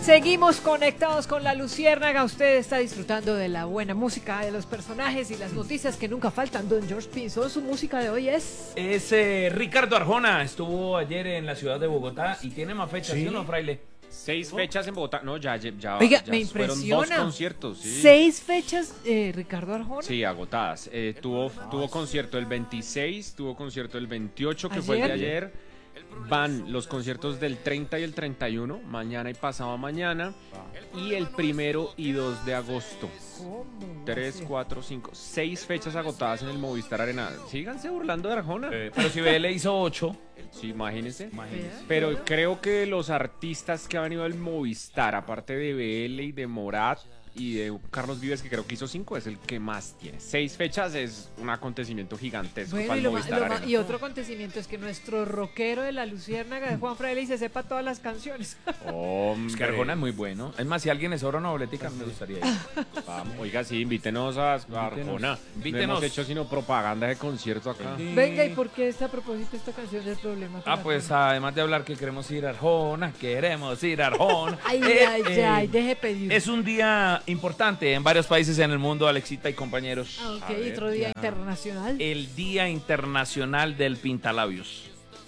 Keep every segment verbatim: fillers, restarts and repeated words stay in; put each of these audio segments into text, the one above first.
Seguimos conectados con la Luciérnaga. Usted está disfrutando de la buena música, de los personajes y las noticias que nunca faltan. Don George Pinzón, su música de hoy es... Es eh, Ricardo Arjona. Estuvo ayer en la ciudad de Bogotá y tiene más fechas, ¿sí, ¿sí o no, Fraile? Seis fechas en Bogotá. No, ya, ya, ya, Oiga, ya me fueron impresiona. dos conciertos. ¿Sí? Seis fechas, eh, Ricardo Arjona. Sí, agotadas. Eh, tuvo, tuvo concierto el veintiséis, tuvo concierto el veintiocho, que ¿Ayer? fue el de ayer. Van los conciertos del treinta y el treinta y uno, mañana y pasado mañana, y el primero y dos de agosto. ¿Cómo? Tres, cuatro, cinco, seis fechas agotadas en el Movistar Arena. Síganse burlando de Arjona. Eh, pero si B L hizo ocho. Sí, imagínense. Imagínense. Pero creo que los artistas que han venido al Movistar, aparte de B L y de Morat y de Carlos Vives, que creo que hizo cinco, es el que más tiene. Seis fechas es un acontecimiento gigantesco Bueno, para y, el lo ma- Movistar lo ma- Arena. y otro acontecimiento es que nuestro rockero de la Luciérnaga de Juan Fraile se sepa todas las canciones. Hombre. Es que Arjona es muy bueno. Es más, si alguien le sobra una boletica, me gustaría ir. Vamos, oiga, sí, invítenos a, a Arjona. Invítenos. No hemos hecho sino propaganda de concierto acá. Sí. Venga, ¿y por qué está a propósito esta canción del problema? con Ah, pues Arjona? además de hablar que queremos ir a Arjona, queremos ir a Arjona. Ay, Eh, ay, eh, ay, deje pedir. Es un día importante en varios países en el mundo, Alexita y compañeros. Ah, ok, A ver, otro día ya. internacional. El Día Internacional del Pintalabios.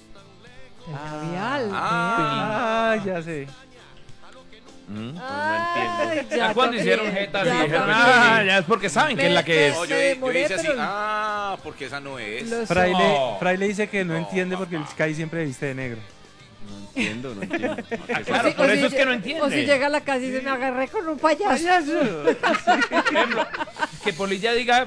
Del labial. Ah, ya sé. ¿Mm? vean. Ay, Ya ya cuando toqué, hicieron jetas y ya dijeron, toqué. ah, ya es porque saben que es la que es. Me No, yo, yo demoré, hice así, pero- ah, porque esa no es. Los- Fraile, No. Fraile dice que no, No, entiende porque el papá. Sky siempre viste de negro. No entiendo, no entiendo. Ah, O claro, si- por o eso si es que no lle- entiende. O si llega a la casa y se me agarré con un payaso. Por ejemplo, que Polilla diga,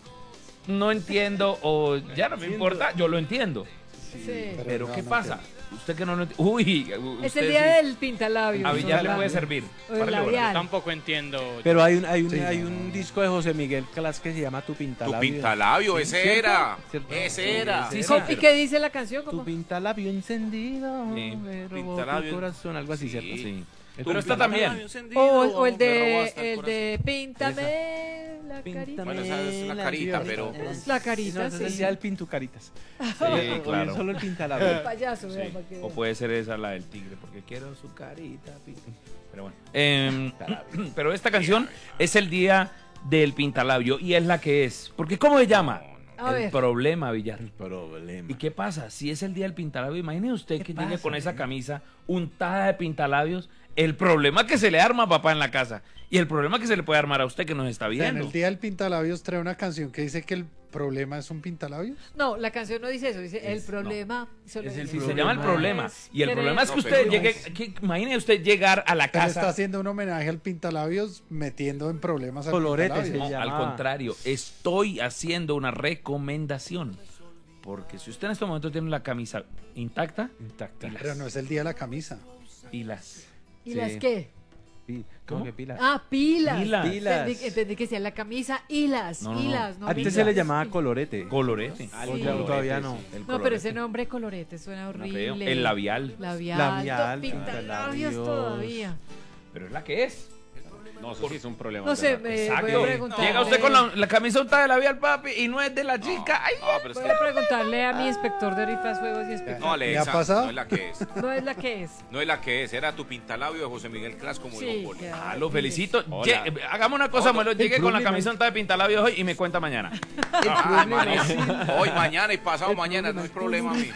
no entiendo o ya no me importa, yo lo entiendo. Sí. Pero ¿qué pasa? Usted que no lo entiende. Uy, Es usted el día sí. del pintalabios. A Villar le ¿no? puede servir. O el Párale bola. labial. Tampoco entiendo. Pero hay un, hay un, Sí, hay no, un no. disco de José Miguel Clas que se llama Tu Tu Pintalabio. pintalabio, ese ¿Cierto? era. ¿Cierto? Ese era. Sí, ¿Cómo- ¿Y qué dice la canción? Tu ¿Cómo? pintalabio encendido, Sí, me robó pintalabio. tu corazón, algo así, Sí. ¿cierto? Sí. El Pero está pintalabio. también. O, o el Me de, robaste el el de Píntame la Píntame carita. Bueno, esa es la la carita, vida. pero- Es la No, carita, ese es el sí. día del Pintucaritas. Sí, Hoy claro. es solo el El pintalabio. payaso, Sí. vea, para que O vea. puede ser esa la del tigre, porque quiero su carita. Pinto. Pero bueno. Em, pero esta canción es el día del pintalabio y es la que es. Porque ¿cómo se llama? A El ver. problema, Villar. Problema. ¿Y qué pasa? Si es el día del pintalabio, imagine usted ¿Qué que llegue pasa? con esa camisa untada de pintalabios. El problema que se le arma a papá en la casa. Y el problema que se le puede armar a usted que nos está O sea, en viendo. el día del pintalabios trae una canción que dice que el problema es un pintalabios. No, la canción no dice eso, dice el problema. solo Es el, dice, se llama el problema. es Y el querer- problema es que No, usted pero- llegue. Que, imagine usted llegar a la Pero está casa. haciendo un homenaje al pintalabios metiendo en problemas al Colorete, pintalabios. No, se al llamaba. contrario, estoy haciendo una recomendación. Porque si usted en este momento tiene la camisa intacta, Intacta. Pero no es el día de la camisa. pilas. ¿Y Sí. las qué? Pi- ¿Cómo? ¿Cómo que pila? Ah, pilas. Pilas. Pilas. Entendí, entendí que sea la camisa hilas, No, no, no. hilas, no Antes pilas. se le llamaba colorete. Colorete. O ya- todavía no. El No, pero colorete. ese nombre colorete suena Suena horrible. feo. El labial. Labial. Labial, Pintalabios pintalabios. todavía. Pero es la que es. No, eso sí es un problema. No sé, ¿verdad? me Exacto. voy a preguntarle. Llega usted con la, la camisa untada de labial, papi, y no es de la chica. Ay, No, pero es Voy que. a preguntarle a mi inspector de rifas, juegos y espectáculos. No, ¿Le ha Alexa, pasado? no es la que es. No es la que es. No es la que es. Era tu pintalabio de José Miguel Clas como Sí, dijo Poli. ya. Ah, lo felicito. Hola. Lle- eh, hagamos una cosa, Melo. Llegue con la problema camisa untada de pintalabios hoy y me cuenta mañana. Ah, mañana. Hoy, mañana y pasado mañana, no hay problema a mí.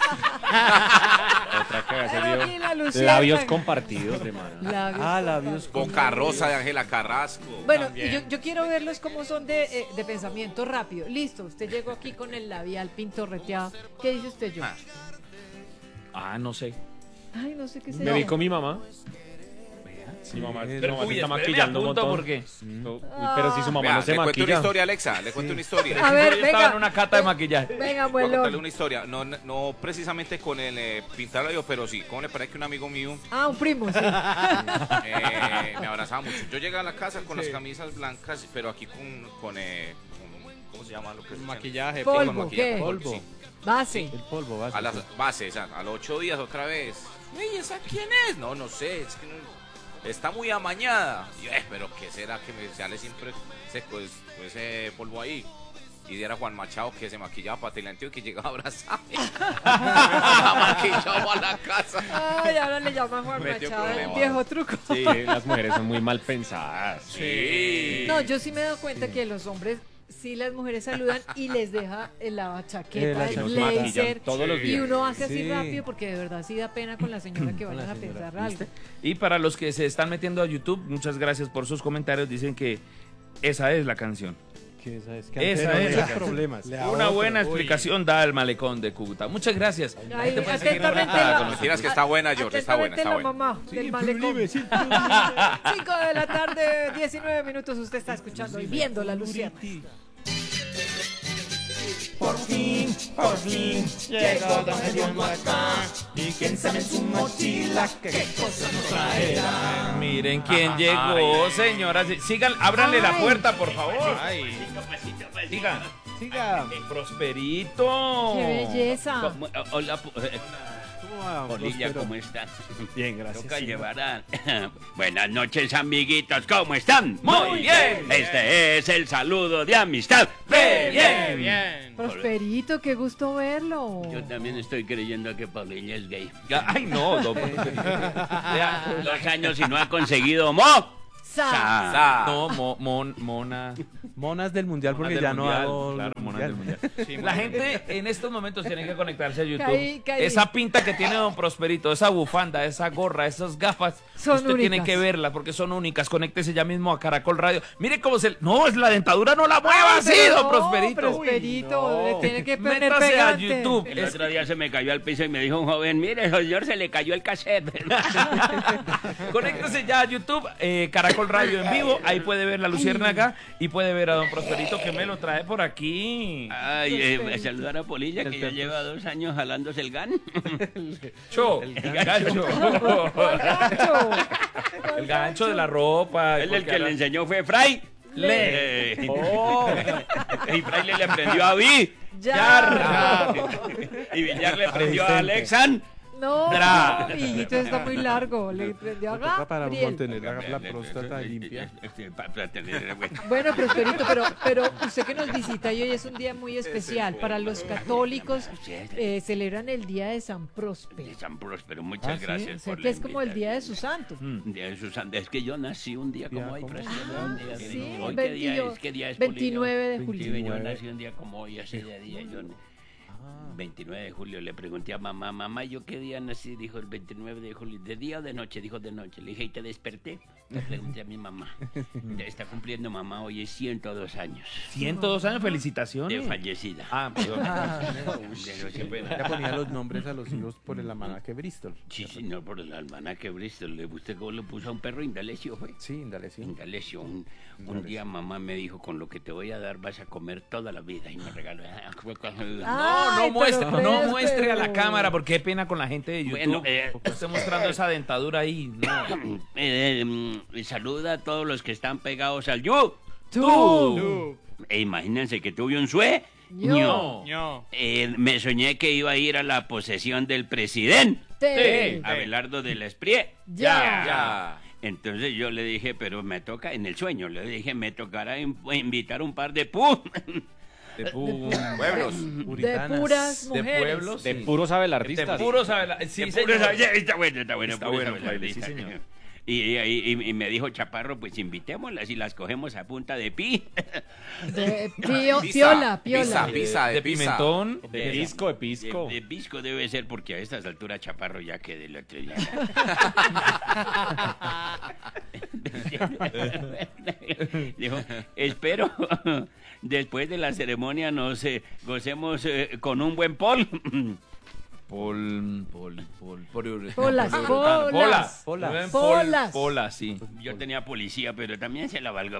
Otra que hace Pero dio- aquí la Luciérnaga. labios compartidos de mano. Labios Ah, labios con... Boca Rosa de Ángela Carrasco. Bueno, También. y yo, yo quiero verlos cómo son de, eh, de pensamiento rápido. Listo, usted llegó aquí con el labial pintorreteado. ¿Qué dice usted, yo? Ah. Ah, no sé. Ay, no sé qué se Me vi con mi mamá. Mi mamá, Sí, mi pero mamá se uy, está espéreme, maquillando un apunto montón. porque- No, uy, pero si su mamá Vea, no se le cuento una maquilla. historia, Alexa. Le cuento una historia. A ver, Yo estaba venga. en una cata de maquillaje. Venga, Voy a contarle abuelo. una historia. No, no precisamente con el eh, pintalabio, pero sí. ¿Cómo le parece que un amigo mío Ah, un primo, sí. eh, me abrazaba mucho? Yo llegué a la casa con las camisas blancas, pero aquí con, con, eh, con- ¿cómo se llama lo que es? Maquillaje, Polvo, Con maquillaje, ¿qué? polvo, sí. Base. El polvo, vas. A las bases, a, a los ocho días otra vez. ¿Y esa quién es? No, no sé, es que no- está muy amañada. Y yo, eh, pero ¿qué será que me sale siempre ese, pues, ese polvo ahí? y diera Juan Machado que se maquillaba para Teleantio y que llegaba a abrazarme. Maquillado a la casa. Ay, ahora le llaman Juan Metió Machado, el problema. viejo truco. Sí, las mujeres son muy mal pensadas. Sí. No, yo sí me he dado cuenta que los hombres, sí las mujeres saludan y les deja la Eh, chaqueta, la el chaqueta. blazer. Todos los Y días. uno hace así Sí. rápido porque de verdad sí da pena con la señora que Con vayan la a señora, pensar algo. ¿viste? Y para los que se están metiendo a YouTube, muchas gracias por sus comentarios. Dicen que esa es la canción. Que esa es que Esa antes no es había la problemas. Le- A Una otro. buena Uy. explicación da el malecón de Cúcuta. Muchas gracias. Ay, Ahí te puedes seguir atentamente conectada la- con Mentiras que está buena, George, está buena, está Atentamente buena. la mamá del malecón. cinco de la tarde, diecinueve minutos. Usted está escuchando y viendo la Luciana. Por fin, por fin, llegó Don Hediondo acá. Y quién sabe en su mochila qué cosa nos traerá. Miren quién llegó, señoras. Sigan, ábranle la Ay. puerta, por favor. Sigan. Siga. Prosperito. ¡Qué belleza! ¿Cómo- Hola, pu- eh, ¿Cómo va, Polilla, Próspero? ¿cómo están? Bien, gracias. Toca sí. llevar a... Buenas noches, amiguitos, ¿cómo están? Muy bien. Este es el saludo de amistad. Bien, bien. Prosperito, qué gusto verlo. Yo también estoy creyendo que Paulilla es gay. Ya, ay, no, don Prosperito. Ya, Dos años y no ha conseguido mo. Sa. Sa. Sa. no, mo- mon- mona. Monas del mundial Monas porque del ya no mundial, hago claro, el monas del mundial. mundial. La gente en estos momentos tiene que conectarse a YouTube. Caí, caí. Esa pinta que tiene don Prosperito, esa bufanda, esa gorra, esas gafas, Son usted tiene únicas. que verlas porque son únicas. Conéctese ya mismo a Caracol Radio. Mire cómo se... No, es la dentadura, no la mueva Ay, así, pero don no, Prosperito. Prosperito, Uy, no. le tiene que poner Métase a pegante. YouTube. El Es- otro día se me cayó al piso y me dijo un joven, mire, señor, se le cayó el cassette. Conéctese ya a YouTube, eh, Caracol Radio en vivo. Ahí puede ver la Luciérnaga y puede ver a don Prosperito que me lo trae por aquí. Ay, eh, saludar a Polilla, que ya lleva dos años jalándose el gan. Cho, el gancho. ¡Gancho! El gancho de la ropa. Él el porque que le ahora- enseñó fue Fray. Le. Eh, Oh. Y Fray le aprendió a Vi. ¡Ya! Y Villar le aprendió a Alexan. No, Tra. hijito, está muy largo. Le prendió a Me toca para Gabriel. mantener la, la próstata limpia. Para tener, bueno. Bueno, Prosperito, pero, pero usted que nos visita y hoy es un día muy especial. Para los católicos eh, celebran el Día de San Próspero. De San Próspero, muchas Ah, ¿sí? gracias O sea, por que la es como el Día de su invitación. santo. Mm. Día de Susana. Es que yo nací un día como Día hoy, como- Próspero, Ah, un día de- sí, ¿Hoy qué día veintidós, es? ¿Qué día es, veintinueve de Polillo? julio. Sí, yo nací un día como hoy, ese día, día yo... veintinueve de julio, le pregunté a mamá, mamá, ¿yo qué día nací? Dijo el veintinueve de julio, ¿de día o de noche? Dijo de noche. Le dije, ¿y te desperté? Le pregunté a mi mamá. Ya está cumpliendo mamá, hoy es ciento dos años ciento dos años, de felicitaciones. fallecida. Ah, perdón. Pero siempre- Ya ponía los nombres a los hijos por el almanaque Bristol. Sí, señor, por el almanaque Bristol. ¿Le ¿Usted cómo le puso a un perro Indalecio, fue? Sí, dale, sí. Indalecio. Un, un día mamá me dijo, con lo que te voy a dar vas a comer toda la vida. Y me regaló... No, Ay, no muestre, pero no muestre a la Próspero. cámara porque qué pena con la gente de YouTube. Bueno, eh, Esté mostrando esa dentadura ahí. No. Eh, mm, saluda a todos los que están pegados al You. Tú. E imagínense que tuve un sue. Yo. No. Eh, me soñé que iba a ir a la posesión del presidente, Te. Abelardo de la Esprie. Ya. Ya. Entonces yo le dije, pero me toca, en el sueño, le dije, me tocará in- invitar un par de pu. De, pu- Pueblos. De Puritanas. puras de mujeres. pueblos. De sí. puros De abelardistas. puros abela- Sí, De señor. puros abe- Está bueno, está bueno. Está puros bueno, abelardistas. Fraile, sí, señor. Y, y, y- y me dijo Chaparro, pues invitémoslas y las cogemos a punta de pi. De pio- Pizza, piola, pizza, piola. De, pizza, de de pizza. pimentón. De pisco, de pisco. De, de pisco debe ser porque a estas alturas Chaparro ya quedé el otro día. Dijo, espero después de la ceremonia nos eh, gocemos eh, con un buen pol. Pol, pol, pol, pol, Polas, pol- polas. Polas. Polas. Polas. Polas, sí. Yo tenía policía, pero también se la valgo.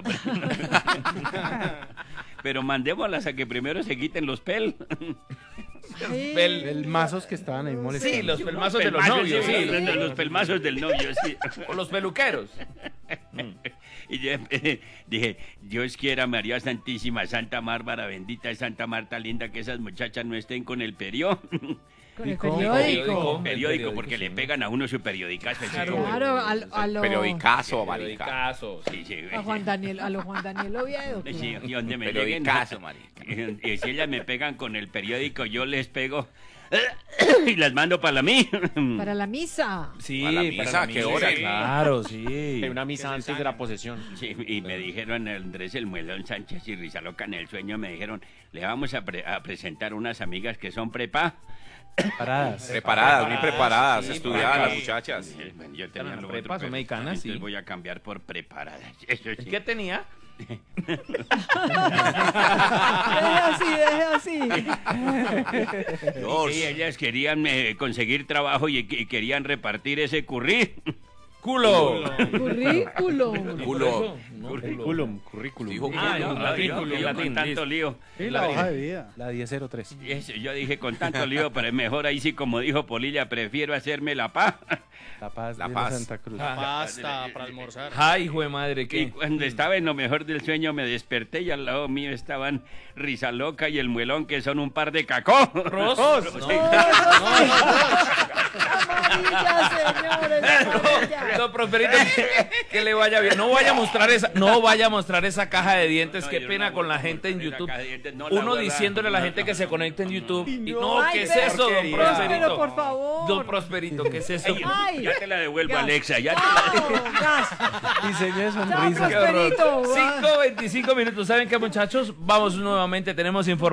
Pero mandémoslas a que primero se quiten los pel. Ay, Pel- El mazos que estaban ahí molestando. Sí, los pelmazos de los Pelmazos, novios, sí. Los, los pelmazos del novio, sí. O los peluqueros. Y yo eh, dije, Dios quiera, María Santísima, Santa Bárbara, bendita es Santa Marta linda, que esas muchachas no estén con el perió. Con el ¿Y cómo? periódico. El Periódico, porque sí. le pegan a uno su periodicazo. Claro. Claro, al- a, lo, Periodicazo, marica. Periodicazo, sí. Sí, sí, a Juan Daniel, a lo Juan Daniel Oviedo. sí, claro. y donde me lleguen, Periodicazo, marica. y si ellas me pegan con el periódico, yo les pego y las mando para la mí. Para la misa. Sí, Para la misa, que oren. Claro, sí. Hay una misa antes de la posesión. Sí, y me dijeron Andrés el Muelón Sánchez y Rizaloca en el sueño, me dijeron, le vamos a, pre- a presentar unas amigas que son prepa. Paradas. Preparadas, muy preparadas, Sí, estudiadas para- las muchachas. Eh, bueno, yo Eran tenía lo prepas, otro, son pero mexicanas, entonces sí. voy a cambiar por preparadas. Eso sí. ¿Qué tenía? Deje así, deje así. Dios. Y ellas querían eh, conseguir trabajo y, y querían repartir ese currí. ¡Culo! Currículum. Culo. Currículum, currículum. Dijo Ah, culo. en latín, yo, culo, yo latín, con tanto listo. lío. Sí, la hoja de vida. La diez cero tres. Eso, yo dije con tanto lío, pero es mejor ahí sí, como dijo Polilla, prefiero hacerme la paz. La Paz La de Paz. la Santa Cruz. Ah. Pasta para almorzar. Ay, hijo de madre, Y ¿qué? cuando estaba en lo mejor del sueño me desperté y al lado mío estaban Rizaloca y el Muelón, que son un par de cacó. ¿Ros? No. Amarilla, señores. amarilla. Don Prosperito, que, que le vaya bien. No vaya a mostrar esa, no vaya a mostrar esa caja de dientes. No, Qué yo pena no con la voy a gente en mostrar YouTube. caja de dientes, no la Uno voy a- diciéndole a la no, gente no, que se no, conecte en no, YouTube. Y no. no, Ay, ¿qué es pero- eso, don Porquería. Prosperito? Pero por favor. Don Prosperito, ¿qué es eso? Ay. Ya te la devuelvo, Gas. Alexa. Ya te la... ¡Chao! ¡Gas! Diseño de ¡Chao, sonrisa. Qué horror. Prosperito! cinco veinticinco minutos. ¿Saben qué, muchachos? Vamos nuevamente, tenemos información.